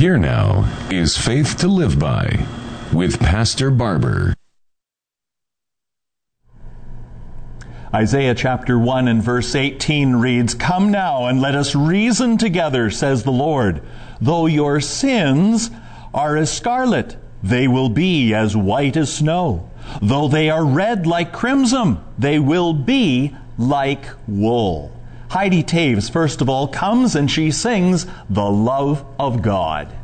Here now is Faith to Live By with Pastor Barber. Isaiah chapter 1 and verse 18 reads, "Come now and let us reason together, says the Lord. Though your sins are as scarlet, they will be as white as snow. Though they are red like crimson, they will be like wool." Heidi Taves, first of all, comes and she sings the love of God.